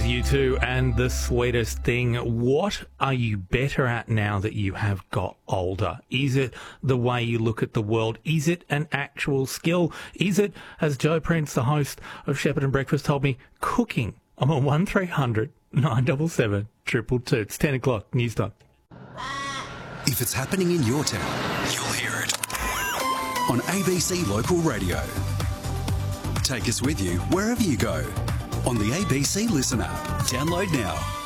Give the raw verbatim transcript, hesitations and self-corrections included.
is U two and The Sweetest Thing. What are you better at now that you have got older? Is it the way you look at the world? Is it an actual skill? Is it, as Joe Prince, the host of Shepherd and Breakfast, told me, cooking? I'm on one three hundred nine seven seven two two two. It's ten o'clock, news time. If it's happening in your town, you'll hear it on A B C Local Radio. Take us with you wherever you go on the A B C Listen app. Download now.